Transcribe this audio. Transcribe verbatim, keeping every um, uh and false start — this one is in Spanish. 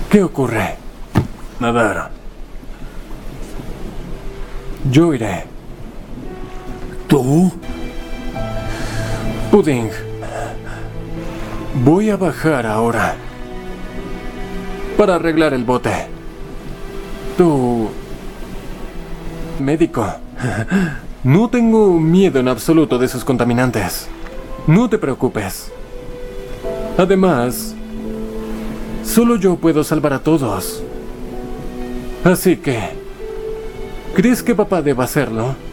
¿Qué ocurre? Nadar. Yo iré. ¿Tú? Pudding. Voy a bajar ahora. Para arreglar el bote. Tú... médico. No tengo miedo en absoluto de esos contaminantes. No te preocupes. Además, solo yo puedo salvar a todos. Así que... ¿crees que papá deba hacerlo?